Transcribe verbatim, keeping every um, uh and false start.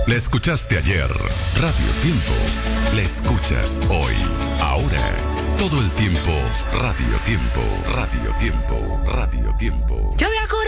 La escuchaste ayer. Radio Tiempo. La escuchas hoy. Ahora. Todo el tiempo. Radio Tiempo. Radio Tiempo. Radio Tiempo. Yo voy a correr.